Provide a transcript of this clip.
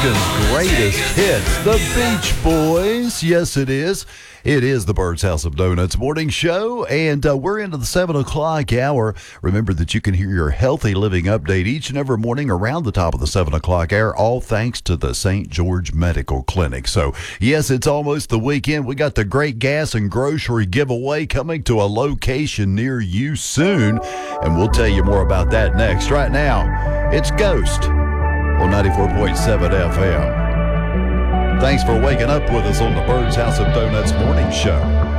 America's greatest hits, the Beach Boys. Yes, it is. It is the Bird's House of Donuts morning show, and we're into the 7 o'clock hour. Remember that you can hear your healthy living update each and every morning around the top of the 7 o'clock hour, all thanks to the St. George Medical Clinic. So, yes, it's almost the weekend. We got the great gas and grocery giveaway coming to a location near you soon, and we'll tell you more about that next. Right now, it's Ghost on 94.7 FM. Thanks for waking up with us on the Bird's House of Donuts morning show.